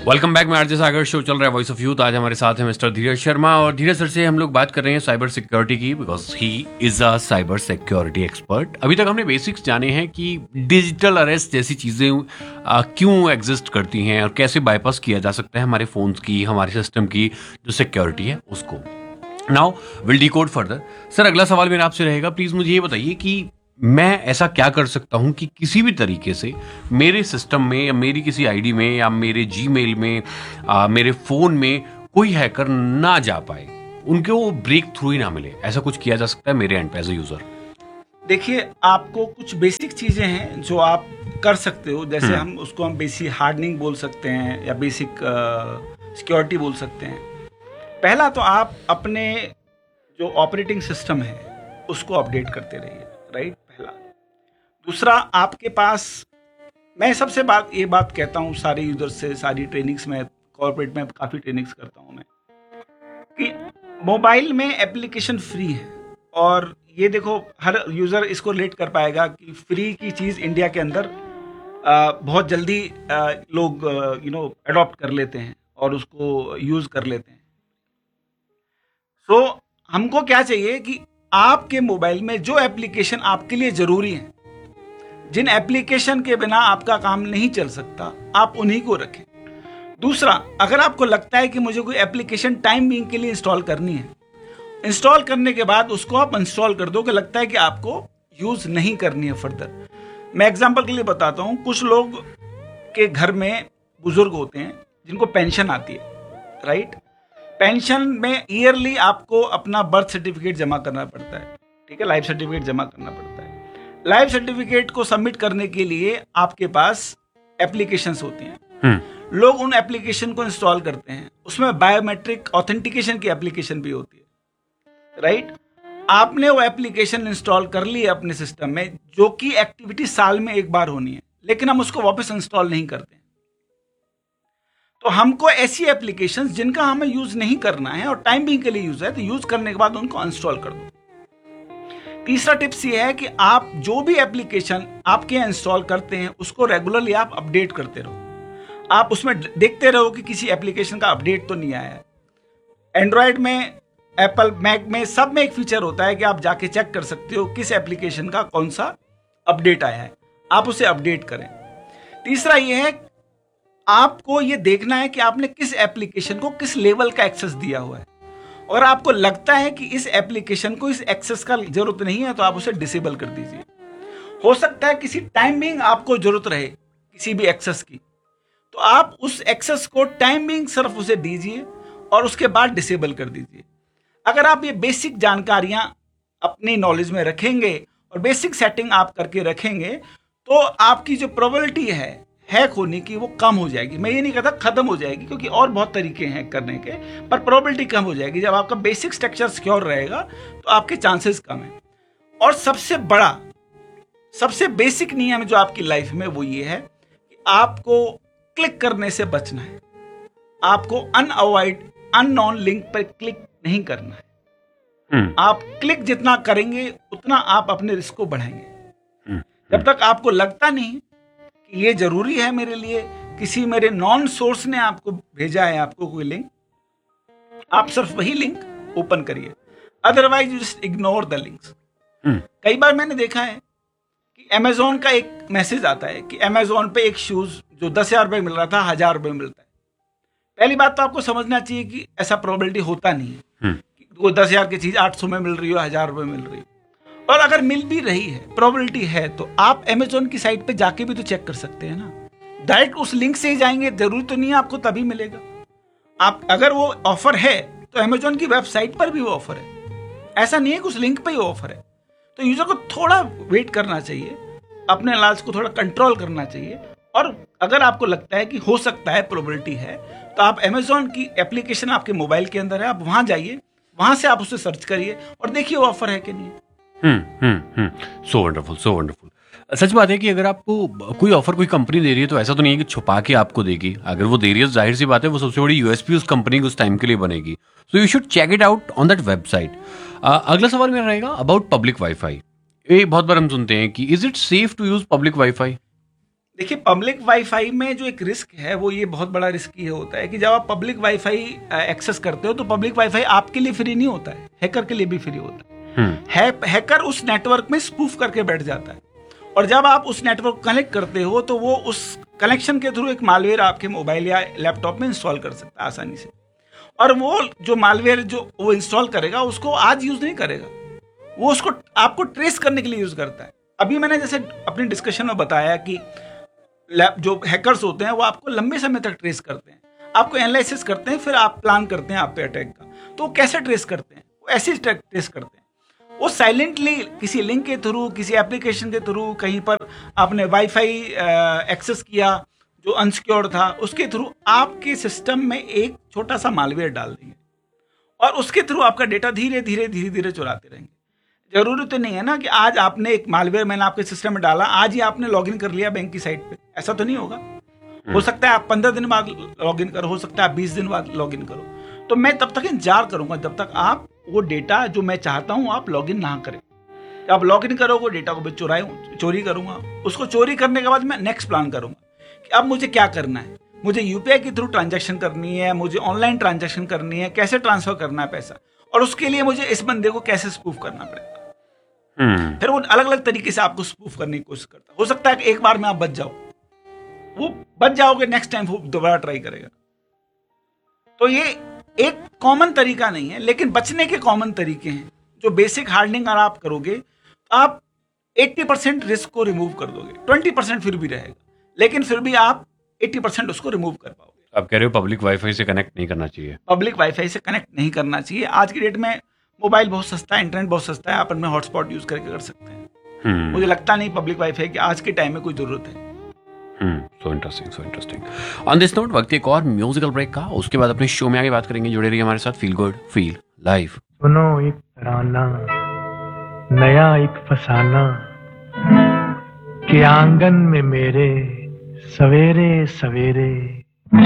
Welcome back. मैं RJ सागर, show चल रहा है वॉइस ऑफ यूथ। आज हमारे साथ है मिस्टर धीरज शर्मा, और धीरज सर से हम लोग बात कर रहे हैं साइबर सिक्योरिटी की, because he is a cyber security expert. अभी तक हमने बेसिक्स जाने हैं कि डिजिटल अरेस्ट जैसी चीज़ें क्यों एग्जिस्ट करती हैं और कैसे बाईपास किया जा सकता है हमारे फोन्स की, हमारे सिस्टम की जो सिक्योरिटी है उसको। Now will decode further. Sir, अगला सवाल मेरा आपसे रहेगा, प्लीज मुझे ये बताइए कि मैं ऐसा क्या कर सकता हूं कि किसी भी तरीके से मेरे सिस्टम में या मेरी किसी आईडी में या मेरे जीमेल में मेरे फोन में कोई हैकर ना जा पाए, उनके वो ब्रेक थ्रू ही ना मिले। ऐसा कुछ किया जा सकता है मेरे एंड पे एज अ यूजर? देखिए, आपको कुछ बेसिक चीजें हैं जो आप कर सकते हो, जैसे हम बेसिक हार्डनिंग बोल सकते हैं या बेसिक सिक्योरिटी बोल सकते हैं। पहला तो आप अपने जो ऑपरेटिंग सिस्टम है उसको अपडेट करते रहिए, राइट। पहला। दूसरा, आपके पास, मैं सबसे ये बात कहता हूँ सारे यूजर्स से, सारी ट्रेनिंग्स में, कॉर्पोरेट में काफ़ी ट्रेनिंग्स करता हूँ मैं, कि मोबाइल में एप्लीकेशन फ्री है। और ये देखो, हर यूज़र इसको रिलेट कर पाएगा कि फ्री की चीज़ इंडिया के अंदर बहुत जल्दी लोग अडॉप्ट कर लेते हैं और उसको यूज़ कर लेते हैं। सो हमको क्या चाहिए कि आपके मोबाइल में जो एप्लीकेशन आपके लिए ज़रूरी है, जिन एप्लीकेशन के बिना आपका काम नहीं चल सकता, आप उन्हीं को रखें। दूसरा, अगर आपको लगता है कि मुझे कोई एप्लीकेशन टाइम बीइंग के लिए इंस्टॉल करनी है, इंस्टॉल करने के बाद उसको आप अनइंस्टॉल कर दो कि लगता है कि आपको यूज़ नहीं करनी है फर्दर। मैं एग्जांपल के लिए बताता हूँ, कुछ लोग के घर में बुजुर्ग होते हैं जिनको पेंशन आती है, राइट। पेंशन में ईयरली आपको अपना बर्थ सर्टिफिकेट जमा करना पड़ता है, ठीक है, लाइफ सर्टिफिकेट जमा करना पड़ता है। लाइफ सर्टिफिकेट को सबमिट करने के लिए आपके पास एप्लीकेशंस होती हैं। लोग उन एप्लीकेशन को इंस्टॉल करते हैं, उसमें बायोमेट्रिक ऑथेंटिकेशन की एप्लीकेशन भी होती है, राइट। आपने वो एप्लीकेशन इंस्टॉल कर ली है अपने सिस्टम में, जो कि एक्टिविटी साल में एक बार होनी है, लेकिन हम उसको वापस इंस्टॉल नहीं करते। तो हमको ऐसी एप्लीकेशंस जिनका हमें यूज नहीं करना है और टाइम बीइंग के लिए यूज है, तो यूज करने के बाद उनको अनइंस्टॉल कर दो। तीसरा टिप्स ये है कि आप जो भी एप्लीकेशन आपके इंस्टॉल करते हैं उसको रेगुलरली आप अपडेट करते रहो। आप उसमें देखते रहो कि किसी एप्लीकेशन का अपडेट तो नहीं आया है। एंड्रॉयड में, एप्पल, मैक में, सब में एक फीचर होता है कि आप जाके चेक कर सकते हो किस एप्लीकेशन का कौन सा अपडेट आया है, आप उसे अपडेट करें। तीसरा ये है, आपको ये देखना है कि आपने किस एप्लीकेशन को किस लेवल का एक्सेस दिया हुआ है, और आपको लगता है कि इस एप्लीकेशन को इस एक्सेस का जरूरत नहीं है तो आप उसे डिसेबल कर दीजिए। हो सकता है किसी टाइम बीइंग आपको जरूरत रहे किसी भी एक्सेस की, तो आप उस एक्सेस को टाइम बीइंग सिर्फ उसे दीजिए और उसके बाद डिसेबल कर दीजिए। अगर आप ये बेसिक जानकारियां अपनी नॉलेज में रखेंगे और बेसिक सेटिंग आप करके रखेंगे, तो आपकी जो प्रोबेबिलिटी है हैक होने की वो कम हो जाएगी। मैं ये नहीं कहता खत्म हो जाएगी, क्योंकि और बहुत तरीके हैं करने के, पर प्रोबेबिलिटी कम हो जाएगी। जब आपका बेसिक स्ट्रक्चर सिक्योर रहेगा तो आपके चांसेस कम है। और सबसे बड़ा, सबसे बेसिक नियम जो आपकी लाइफ में वो ये है कि आपको क्लिक करने से बचना है। आपको अननोन लिंक पर क्लिक नहीं करना है। आप क्लिक जितना करेंगे उतना आप अपने रिस्क को बढ़ाएंगे। जब तक आपको लगता नहीं ये जरूरी है मेरे लिए, किसी मेरे नॉन सोर्स ने आपको भेजा है आपको कोई लिंक, आप सिर्फ वही लिंक ओपन करिए, otherwise you just ignore the links. कई बार मैंने देखा है कि अमेजोन का एक मैसेज आता है कि अमेजोन पे एक शूज जो 10,000 रुपये मिल रहा था 1,000 रुपये मिलता है। पहली बात तो आपको समझना चाहिए कि ऐसा प्रोबेबिलिटी होता नहीं है कि वो 10,000 की चीज 800 में मिल रही हो, 1,000 रुपये मिल रही हो। और अगर मिल भी रही है, प्रोबेबिलिटी है, तो आप अमेजोन की साइट पे जाके भी तो चेक कर सकते हैं ना। डायरेक्ट उस लिंक से ही जाएंगे, जरूरी तो नहीं है आपको तभी मिलेगा। आप अगर वो ऑफर है तो अमेजोन की वेबसाइट पर भी वो ऑफर है, ऐसा नहीं है कि उस लिंक पे ही ऑफर है। तो यूजर को थोड़ा वेट करना चाहिए, अपने लाज को थोड़ा कंट्रोल करना चाहिए। और अगर आपको लगता है कि हो सकता है, प्रोबेबिलिटी है, तो आप अमेजोन की एप्लीकेशन आपके मोबाइल के अंदर है, आप वहां जाइए, वहां से आप उसे सर्च करिए और देखिए वो ऑफर है कि नहीं है। So wonderful, so wonderful. सच बात है कि अगर आपको कोई ऑफर कोई कंपनी दे रही है तो ऐसा तो नहीं है कि छुपा के आपको देगी। अगर वो दे रही है, जाहिर सी बात है वो सबसे बड़ी यूएसपी उस कंपनी को उस टाइम के लिए बनेगी। So you should check it out on that website. अगला सवाल मेरा रहेगा अबाउट पब्लिक वाईफाई। ये बहुत बार हम सुनते हैं कि is it safe to use public wifi? देखिए, पब्लिक वाईफाई में जो एक रिस्क है वो ये बहुत बड़ा रिस्क ये होता है कि जब आप पब्लिक वाईफाई एक्सेस करते हो तो पब्लिक वाईफाई आपके लिए फ्री नहीं होता है, हैकर के लिए भी फ्री होता है। हैकर उस नेटवर्क में स्पूफ करके बैठ जाता है, और जब आप उस नेटवर्क को कनेक्ट करते हो तो वो उस कनेक्शन के थ्रू एक मालवेयर आपके मोबाइल या लैपटॉप में इंस्टॉल कर सकता है आसानी से। और वो जो मालवेयर जो वो इंस्टॉल करेगा उसको आज यूज नहीं करेगा, वो उसको आपको ट्रेस करने के लिए यूज करता है। अभी मैंने जैसे अपनी डिस्कशन में बताया कि जो हैकर्स होते हैं वो आपको लंबे समय तक ट्रेस करते हैं, आपको एनालिसिस करते हैं, फिर आप प्लान करते हैं आप पे अटैक का। तो वो कैसे ट्रेस करते हैं? वो ऐसे ट्रेस करते हैं, वो साइलेंटली किसी लिंक के थ्रू, किसी एप्लीकेशन के थ्रू, कहीं पर आपने वाईफाई एक्सेस किया जो अनसिक्योर था, उसके थ्रू आपके सिस्टम में एक छोटा सा मालवेयर डाल देंगे और उसके थ्रू आपका डेटा धीरे धीरे धीरे धीरे चुराते रहेंगे। जरूरी तो नहीं है ना कि आज आपने एक मालवेयर मैंने आपके सिस्टम में डाला, आज ही आपने लॉगिन कर लिया बैंक की साइट पे, ऐसा तो नहीं होगा। हो सकता है आप 15 दिन बाद लॉगिन करो, हो सकता है आप 20 दिन बाद लॉगिन करो। तो मैं तब तक इंतजार करूंगा जब तक आप वो डेटा जो मैं चाहता हूं आप लॉगिन ना करें। जब आप लॉगिन करोगे डेटा को मैं चोरी करूंगा, उसको चोरी करने के बाद मैं नेक्स्ट प्लान करूंगा कि अब मुझे क्या करना है। मुझे यूपीआई के थ्रू ट्रांजैक्शन करनी है, मुझे ऑनलाइन ट्रांजैक्शन करनी है, कैसे ट्रांसफर करना है पैसा, और उसके लिए मुझे इस बंदे को कैसे स्पूफ करना पड़ेगा। फिर वो अलग अलग तरीके से आपको स्पूफ करने की कोशिश करता है। हो सकता है कि एक बार में आप बच जाओ, वो बच जाओगे, नेक्स्ट टाइम वो दोबारा ट्राई करेगा। तो ये एक कॉमन तरीका नहीं है, लेकिन बचने के कॉमन तरीके हैं। जो बेसिक हार्डनिंग अगर आप करोगे तो आप 80% रिस्क को रिमूव कर दोगे, 20% फिर भी रहेगा, लेकिन फिर भी आप 80% उसको रिमूव कर पाओगे। आप कह रहे हो पब्लिक वाईफाई से कनेक्ट नहीं करना चाहिए? पब्लिक वाईफाई से कनेक्ट नहीं करना चाहिए। आज की डेट में मोबाइल बहुत सस्ता है, इंटरनेट बहुत सस्ता है, आप अपने हॉटस्पॉट यूज करके कर सकते हैं। मुझे लगता नहीं पब्लिक वाईफाई की आज के टाइम में कोई जरूरत है। So interesting. On this note वक्त एक और म्यूजिकल ब्रेक का, उसके बाद अपने शो में आगे बात करेंगे। जुड़े रहिए हमारे साथ। Feel good feel live. सुनो एक तराना नया एक फसाना के आंगन में मेरे सवेरे सवेरे